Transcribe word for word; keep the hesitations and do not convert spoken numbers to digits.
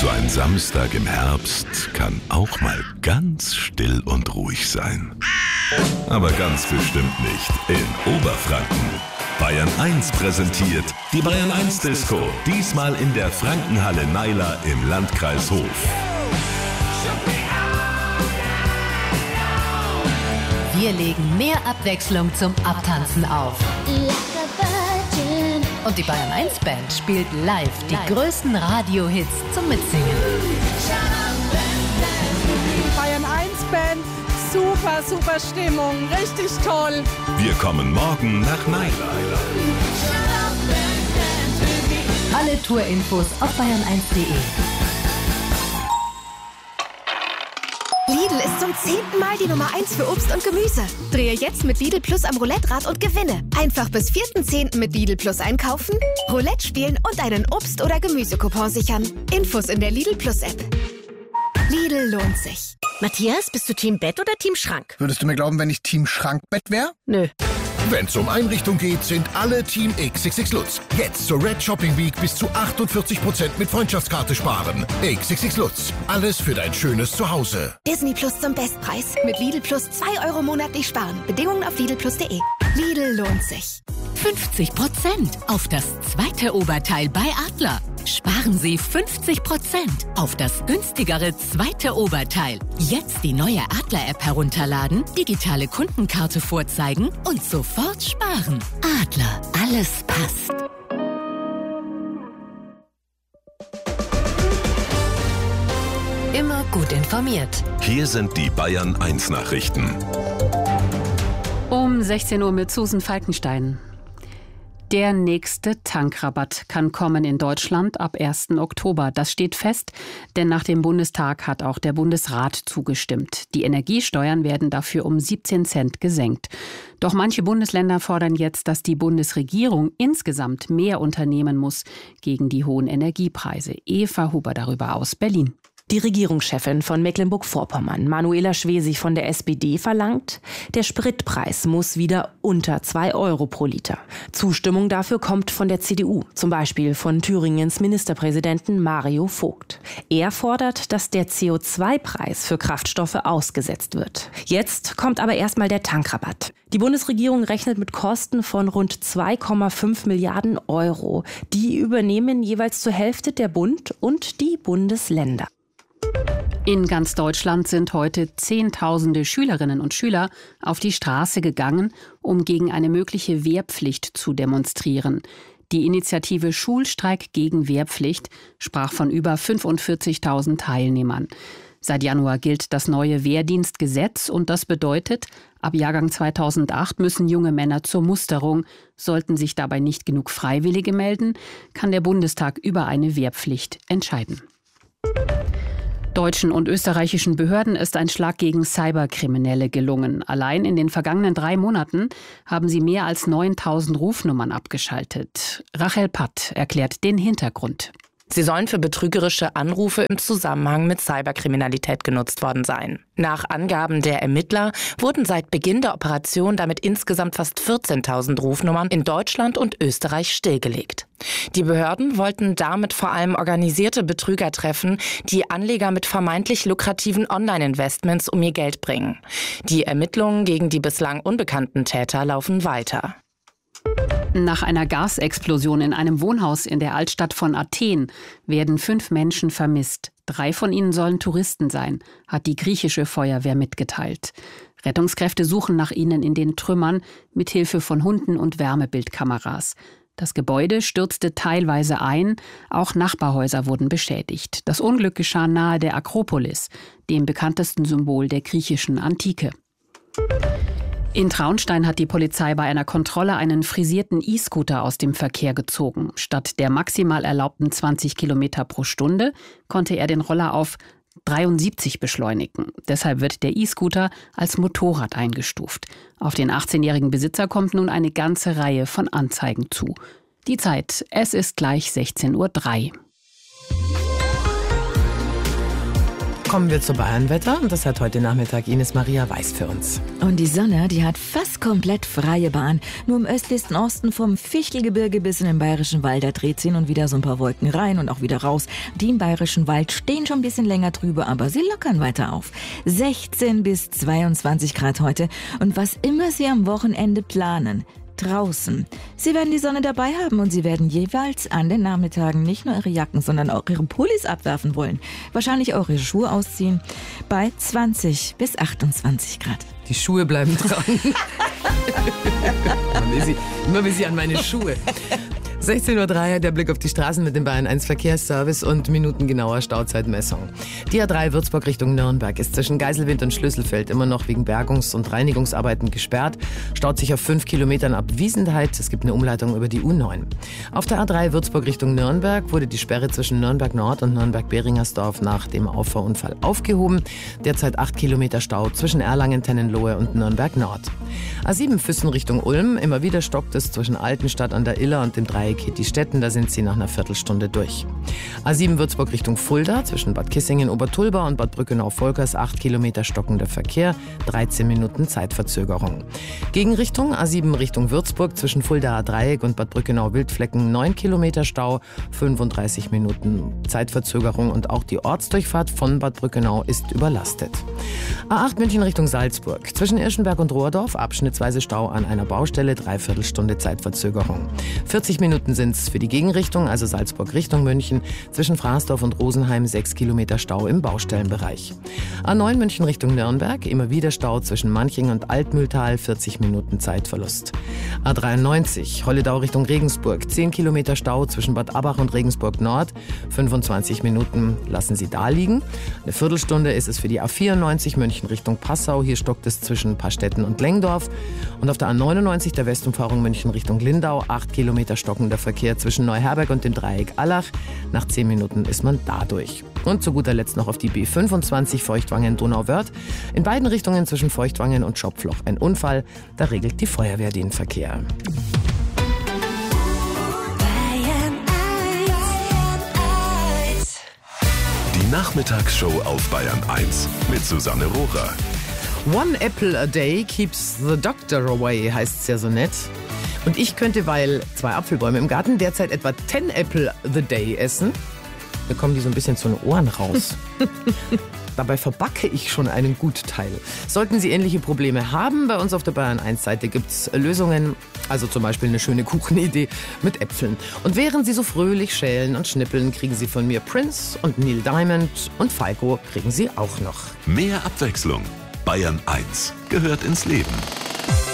So ein Samstag im Herbst kann auch mal ganz still und ruhig sein. Aber ganz bestimmt nicht in Oberfranken. Bayern eins präsentiert die Bayern eins Disco. Diesmal in der Frankenhalle Naila im Landkreis Hof. Wir legen mehr Abwechslung zum Abtanzen auf. Und die Bayern eins Band spielt live die größten Radiohits zum Mitsingen. Bayern eins Band, super, super Stimmung, richtig toll. Wir kommen morgen nach Naila. Alle Tourinfos auf bayern eins punkt de. Lidl ist zum zehnten Mal die Nummer eins für Obst und Gemüse. Drehe jetzt mit Lidl Plus am Roulette-Rad und gewinne. Einfach bis vierten zehnten mit Lidl Plus einkaufen, Roulette spielen und einen Obst- oder Gemüsecoupon sichern. Infos in der Lidl Plus App. Lidl lohnt sich. Matthias, bist du Team Bett oder Team Schrank? Würdest du mir glauben, wenn ich Team Schrankbett wäre? Nö. Wenn es um Einrichtung geht, sind alle Team X X X Lutz. Jetzt zur Red Shopping Week bis zu achtundvierzig Prozent mit Freundschaftskarte sparen. X X X Lutz. Alles für dein schönes Zuhause. Disney Plus zum Bestpreis. Mit Lidl Plus zwei Euro monatlich sparen. Bedingungen auf lidl plus punkt de. Lidl lohnt sich. fünfzig Prozent auf das zweite Oberteil bei Adler. Sparen Sie fünfzig Prozent auf das günstigere zweite Oberteil. Jetzt die neue Adler-App herunterladen, digitale Kundenkarte vorzeigen und sofort sparen. Adler, alles passt. Immer gut informiert. Hier sind die Bayern eins Nachrichten. Um sechzehn Uhr mit Susan Falkenstein. Der nächste Tankrabatt kann kommen in Deutschland ab ersten Oktober. Das steht fest, denn nach dem Bundestag hat auch der Bundesrat zugestimmt. Die Energiesteuern werden dafür um siebzehn Cent gesenkt. Doch manche Bundesländer fordern jetzt, dass die Bundesregierung insgesamt mehr unternehmen muss gegen die hohen Energiepreise. Eva Huber darüber aus Berlin. Die Regierungschefin von Mecklenburg-Vorpommern, Manuela Schwesig von der S P D, verlangt, der Spritpreis muss wieder unter zwei Euro pro Liter. Zustimmung dafür kommt von der C D U, zum Beispiel von Thüringens Ministerpräsidenten Mario Vogt. Er fordert, dass der C O zwei Preis für Kraftstoffe ausgesetzt wird. Jetzt kommt aber erstmal der Tankrabatt. Die Bundesregierung rechnet mit Kosten von rund zwei Komma fünf Milliarden Euro. Die übernehmen jeweils zur Hälfte der Bund und die Bundesländer. In ganz Deutschland sind heute Zehntausende Schülerinnen und Schüler auf die Straße gegangen, um gegen eine mögliche Wehrpflicht zu demonstrieren. Die Initiative Schulstreik gegen Wehrpflicht sprach von über fünfundvierzigtausend Teilnehmern. Seit Januar gilt das neue Wehrdienstgesetz und das bedeutet, ab Jahrgang zweitausendacht müssen junge Männer zur Musterung. Sollten sich dabei nicht genug Freiwillige melden, kann der Bundestag über eine Wehrpflicht entscheiden. Deutschen und österreichischen Behörden ist ein Schlag gegen Cyberkriminelle gelungen. Allein in den vergangenen drei Monaten haben sie mehr als neuntausend Rufnummern abgeschaltet. Rachel Patt erklärt den Hintergrund. Sie sollen für betrügerische Anrufe im Zusammenhang mit Cyberkriminalität genutzt worden sein. Nach Angaben der Ermittler wurden seit Beginn der Operation damit insgesamt fast vierzehntausend Rufnummern in Deutschland und Österreich stillgelegt. Die Behörden wollten damit vor allem organisierte Betrüger treffen, die Anleger mit vermeintlich lukrativen Online-Investments um ihr Geld bringen. Die Ermittlungen gegen die bislang unbekannten Täter laufen weiter. Nach einer Gasexplosion in einem Wohnhaus in der Altstadt von Athen werden fünf Menschen vermisst. Drei von ihnen sollen Touristen sein, hat die griechische Feuerwehr mitgeteilt. Rettungskräfte suchen nach ihnen in den Trümmern mit Hilfe von Hunden und Wärmebildkameras. Das Gebäude stürzte teilweise ein, auch Nachbarhäuser wurden beschädigt. Das Unglück geschah nahe der Akropolis, dem bekanntesten Symbol der griechischen Antike. In Traunstein hat die Polizei bei einer Kontrolle einen frisierten E-Scooter aus dem Verkehr gezogen. Statt der maximal erlaubten zwanzig Kilometer pro Stunde konnte er den Roller auf dreiundsiebzig beschleunigen. Deshalb wird der E-Scooter als Motorrad eingestuft. Auf den achtzehnjährigen Besitzer kommt nun eine ganze Reihe von Anzeigen zu. Die Zeit, es ist gleich sechzehn Uhr drei. Kommen wir zu Bayernwetter und das hat heute Nachmittag Ines Maria Weiß für uns. Und die Sonne, die hat fast komplett freie Bahn. Nur im östlichsten Osten vom Fichtelgebirge bis in den Bayerischen Wald, da dreht hin und wieder so ein paar Wolken rein und auch wieder raus. Die im Bayerischen Wald stehen schon ein bisschen länger drüber, aber sie lockern weiter auf. sechzehn bis zweiundzwanzig Grad heute und was immer Sie am Wochenende planen, draußen. Sie werden die Sonne dabei haben und Sie werden jeweils an den Nachmittagen nicht nur Ihre Jacken, sondern auch Ihre Pullis abwerfen wollen. Wahrscheinlich auch Ihre Schuhe ausziehen bei zwanzig bis achtundzwanzig Grad. Die Schuhe bleiben dran. immer, will sie, immer will sie an meine Schuhe. sechzehn Uhr drei, der Blick auf die Straßen mit dem Bayern eins Verkehrsservice und minutengenauer Stauzeitmessung. Die A drei Würzburg Richtung Nürnberg ist zwischen Geiselwind und Schlüsselfeld immer noch wegen Bergungs- und Reinigungsarbeiten gesperrt. Staut sich auf fünf Kilometern ab Wiesenheit. Es gibt eine Umleitung über die U neun. Auf der A drei Würzburg Richtung Nürnberg wurde die Sperre zwischen Nürnberg Nord und Nürnberg-Beringersdorf nach dem Auffahrunfall aufgehoben. Derzeit acht Kilometer Stau zwischen Erlangen-Tennenlohe und Nürnberg Nord. A sieben Füssen Richtung Ulm. Immer wieder stockt es zwischen Altenstadt an der Iller und dem Dreieck die Städten, da sind sie nach einer Viertelstunde durch. A sieben Würzburg Richtung Fulda, zwischen Bad Kissingen, Obertulba und Bad Brückenau-Volkers, acht Kilometer stockender Verkehr, dreizehn Minuten Zeitverzögerung. Gegenrichtung A sieben Richtung Würzburg, zwischen Fuldaer Dreieck und Bad Brückenau-Wildflecken, neun Kilometer Stau, fünfunddreißig Minuten Zeitverzögerung und auch die Ortsdurchfahrt von Bad Brückenau ist überlastet. A acht München Richtung Salzburg, zwischen Irschenberg und Rohrdorf, abschnittsweise Stau an einer Baustelle, Dreiviertelstunde Zeitverzögerung. vierzig Minuten sind es für die Gegenrichtung, also Salzburg Richtung München, zwischen Fraßdorf und Rosenheim sechs Kilometer Stau im Baustellenbereich. A neun München Richtung Nürnberg, immer wieder Stau zwischen Manching und Altmühltal, vierzig Minuten Zeitverlust. A dreiundneunzig Holledau Richtung Regensburg, zehn Kilometer Stau zwischen Bad Abbach und Regensburg Nord, fünfundzwanzig Minuten lassen Sie da liegen. Eine Viertelstunde ist es für die A vierundneunzig München Richtung Passau, hier stockt es zwischen Pastetten und Lengdorf. Und auf der A neunundneunzig der Westumfahrung München Richtung Lindau, acht Kilometer stockender Verkehr zwischen Neuherberg und dem Dreieck Allach. Nach zehn Minuten ist man da durch. Und zu guter Letzt noch auf die B fünfundzwanzig Feuchtwangen-Donauwörth. In beiden Richtungen zwischen Feuchtwangen und Schopfloch ein Unfall. Da regelt die Feuerwehr den Verkehr. Die Nachmittagsshow auf Bayern eins mit Susanne Rohrer. One apple a day keeps the doctor away, heißt es ja so nett. Und ich könnte, weil zwei Apfelbäume im Garten derzeit etwa ten apple the day essen. Da kommen die so ein bisschen zu den Ohren raus. Dabei verbacke ich schon einen Gutteil. Sollten Sie ähnliche Probleme haben, bei uns auf der Bayern eins Seite gibt es Lösungen. Also zum Beispiel eine schöne Kuchenidee mit Äpfeln. Und während Sie so fröhlich schälen und schnippeln, kriegen Sie von mir Prince und Neil Diamond und Falco kriegen Sie auch noch. Mehr Abwechslung. Bayern eins gehört ins Leben.